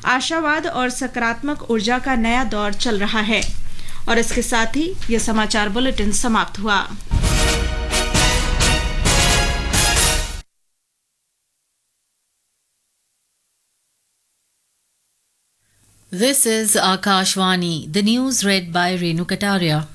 आशावाद और सकारात्मक ऊर्जा का नया दौर चल रहा है। और इसके साथ ही यह समाचार बुलेटिन समाप्त हुआ। This is Akashvani, the news read by Renu Kataria.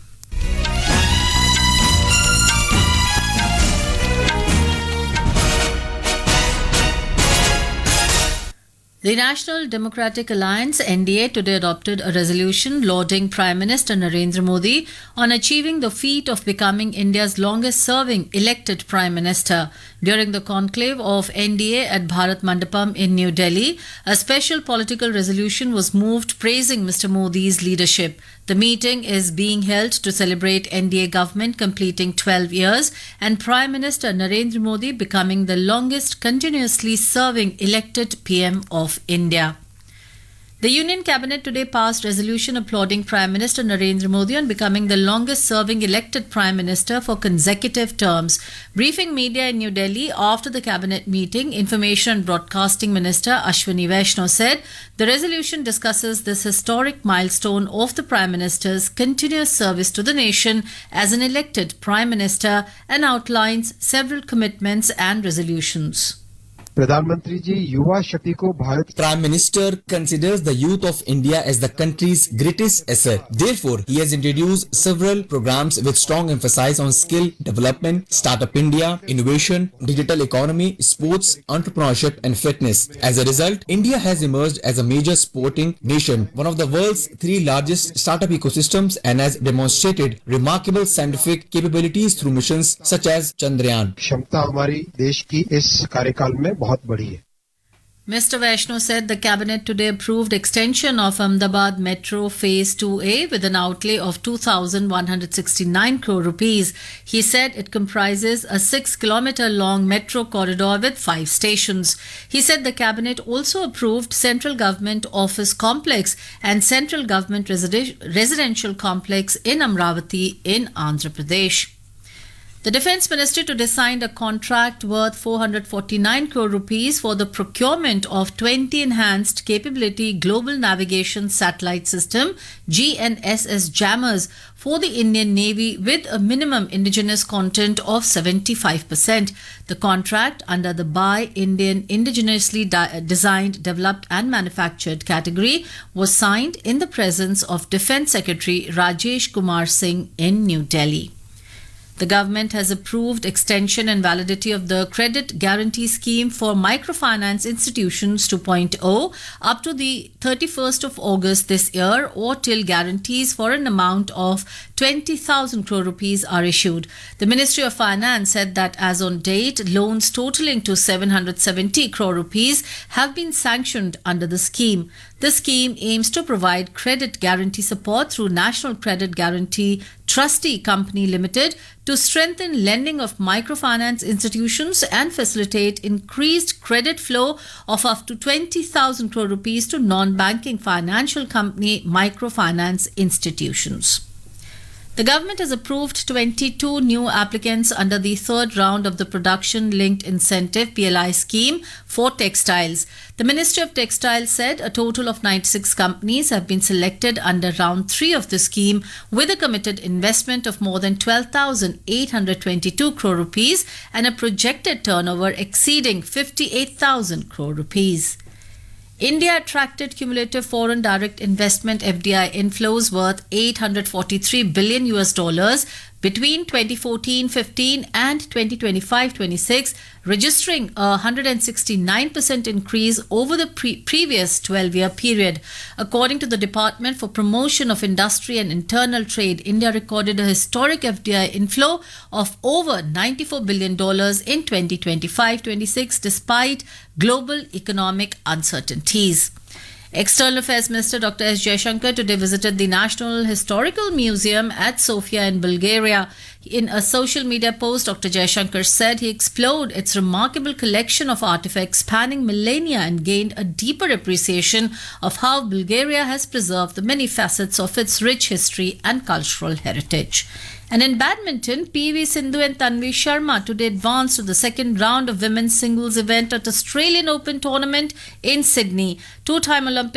The National Democratic Alliance (NDA) today adopted a resolution lauding Prime Minister Narendra Modi on achieving the feat of becoming India's longest-serving elected Prime Minister. During the conclave of NDA at Bharat Mandapam in New Delhi, a special political resolution was moved praising Mr. Modi's leadership. The meeting is being held to celebrate NDA government completing 12 years and Prime Minister Narendra Modi becoming the longest continuously serving elected PM of India. The Union Cabinet today passed resolution applauding Prime Minister Narendra Modi on becoming the longest-serving elected Prime Minister for consecutive terms. Briefing media in New Delhi after the Cabinet meeting, Information and Broadcasting Minister Ashwini Vaishnaw said the resolution discusses this historic milestone of the Prime Minister's continuous service to the nation as an elected Prime Minister and outlines several commitments and resolutions. प्रधानमंत्री जी युवा शक्ति को Bharat Prime Minister considers the youth of India as the country's greatest asset. Therefore, he has introduced several programs with strong emphasis on skill development, Startup India, innovation, digital economy, sports, entrepreneurship and fitness. As a result, India has emerged as a major sporting nation, one of the world's 3 largest startup ecosystems, and has demonstrated remarkable scientific capabilities through missions such as Chandrayaan. क्षमता हमारी देश की इस कार्यकाल में बहुत बड़ी है. Mr. Vaishnaw said the Cabinet today approved extension of Ahmedabad Metro Phase 2A with an outlay of 2,169 crore rupees. He said it comprises a 6-kilometer-long metro corridor with 5 stations. He said the Cabinet also approved Central Government Office Complex and Central Government Residential Complex in Amravati in Andhra Pradesh. The Defence Ministry today signed a contract worth 449 crore rupees for the procurement of 20 enhanced capability global navigation satellite system GNSS jammers for the Indian Navy with a minimum indigenous content of 75%. The contract under the Buy Indian Indigenously Designed, Developed and Manufactured category was signed in the presence of Defence Secretary Rajesh Kumar Singh in New Delhi. The government has approved extension and validity of the Credit Guarantee Scheme for Microfinance Institutions 2.0 up to the 31st of August this year or till guarantees for an amount of 20,000 crore rupees are issued. The Ministry of Finance said that as on date, loans totaling to 770 crore rupees have been sanctioned under the scheme. The scheme aims to provide credit guarantee support through National Credit Guarantee Trustee Company Limited to strengthen lending of microfinance institutions and facilitate increased credit flow of up to 20,000 crore rupees to non-banking financial company microfinance institutions. The government has approved 22 new applicants under the third round of the Production Linked Incentive PLI scheme for textiles. The Ministry of Textiles said a total of 96 companies have been selected under round 3 of the scheme with a committed investment of more than 12,822 crore rupees and a projected turnover exceeding 58,000 crore rupees. India attracted cumulative foreign direct investment FDI inflows worth $843 billion between 2014-15 and 2025-26, registering a 169% increase over the previous 12-year period. According to the Department for Promotion of Industry and Internal Trade, India recorded a historic FDI inflow of over $94 billion in 2025-26 despite global economic uncertainties. External Affairs Minister Dr. S. Jaishankar today visited the National Historical Museum at Sofia in Bulgaria. In a social media post, Dr. Jaishankar said he explored its remarkable collection of artifacts spanning millennia and gained a deeper appreciation of how Bulgaria has preserved the many facets of its rich history and cultural heritage. And in badminton, PV Sindhu and Tanvi Sharma today advanced to the second round of women's singles event at Australian Open tournament in Sydney. Two-time Olympic